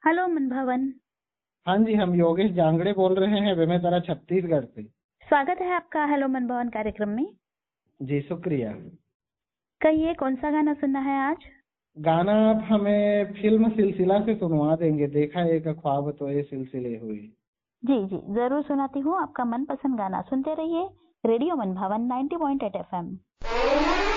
Hello मन भवन। हाँ जी, हम योगेश जांगड़े बोल रहे हैं बेमेतरा छत्तीसगढ़ से। स्वागत है आपका हेलो मन भवन कार्यक्रम में। जी शुक्रिया। कहिए कौन सा गाना सुनना है आज? गाना आप हमें फिल्म सिलसिला से सुनवा देंगे, देखा एक ख्वाब तो ये सिलसिले हुई। जी जी जरूर सुनाती हूँ। आपका मनपसंद गाना सुनते रहिए रेडियो मन भवन 90.8 FM।